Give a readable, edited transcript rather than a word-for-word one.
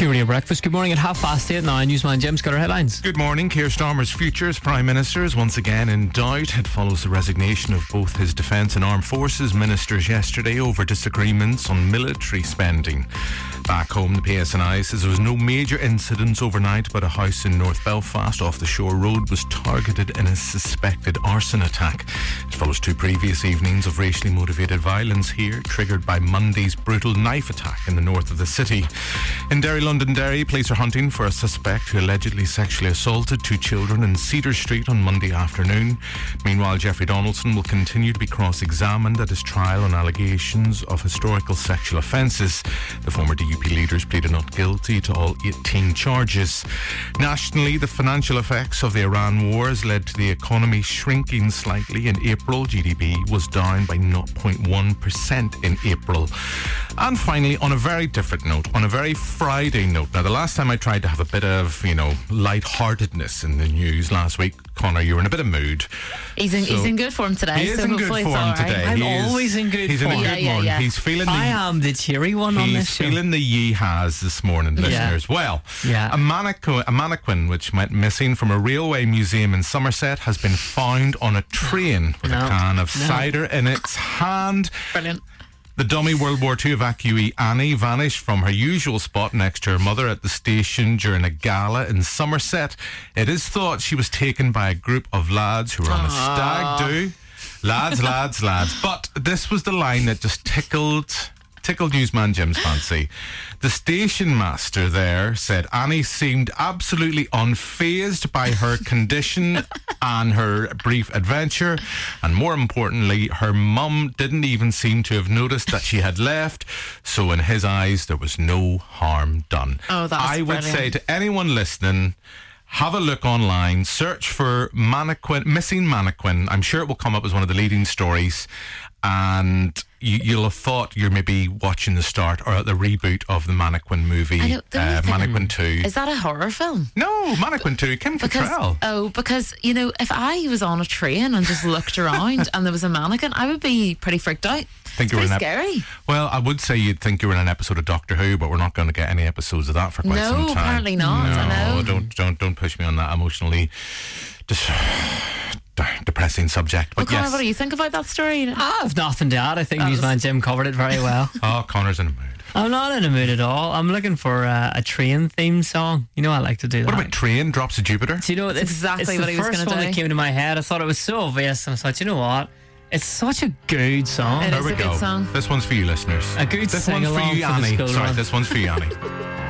Corky Radio Breakfast. Good morning at 8:30 now. Newsman Jim's got our headlines. Good morning. Keir Starmer's future as Prime Minister is once again in doubt. It follows the resignation of both his Defence and Armed Forces ministers yesterday over disagreements on military spending. Back home, the PSNI says there was no major incidents overnight, but a house in North Belfast off the Shore Road was targeted in a suspected arson attack. It follows two previous evenings of racially motivated violence here, triggered by Monday's brutal knife attack in the north of the city. In Derry, Londonderry, police are hunting for a suspect who allegedly sexually assaulted two children in Cedar Street on Monday afternoon. Meanwhile, Jeffrey Donaldson will continue to be cross-examined at his trial on allegations of historical sexual offences. The former DUP leaders pleaded not guilty to all 18 charges. Nationally, the financial effects of the Iran war has led to the economy shrinking slightly. In April, GDP was down by 0.1% in April. And finally, on a very different note, on a very Friday note. Now, the last time I tried to have a bit of, lightheartedness in the news last week, Connor, you were in a bit of mood. He's in good form today. He is in good form today. I'm always in good form. He's in a good mood. Yeah. He's feeling I am the cheery one on this show. He's feeling the yee-haws this morning, listeners. Well, a mannequin which went missing from a railway museum in Somerset has been found on a train with a can of cider in its hand. Brilliant. The dummy World War II evacuee Annie vanished from her usual spot next to her mother at the station during a gala in Somerset. It is thought she was taken by a group of lads who were on a stag do. Lads. But this was the line that just tickled Newsman Jim's fancy. The station master there said Annie seemed absolutely unfazed by her condition and her brief adventure, and more importantly, her mum didn't even seem to have noticed that she had left, so in his eyes there was no harm done. Oh, that's I would brilliant. say to anyone listening, have a look online, search for missing mannequin. I'm sure it will come up as one of the leading stories, and you'll have thought you're maybe watching the start or the reboot of the Mannequin movie, Mannequin 2. Is that a horror film? No, Mannequin 2, Kim Cattrall. Because, if I was on a train and just looked around and there was a mannequin, I would be pretty freaked out. It's pretty scary. Well, I would say you'd think you were in an episode of Doctor Who, but we're not going to get any episodes of that for quite some time. No, apparently not. No, I know. Don't push me on that emotionally depressing subject. But Connor, what do you think about that story? I have nothing to add. I think Newsman Jim covered it very well. Oh, Connor's in a mood. I'm not in a mood at all. I'm looking for a train theme song. I like to do that. What about Train Drops of Jupiter? Do you know, It's exactly what he was going to do. It's the first one that came to my head. I thought it was so obvious, and I thought, you know what? It's such a good song. It There is we a go. good song. This one's for you, listeners. A good This one's for sing-along you, for the Annie. school Sorry, run. this one's for you, Annie.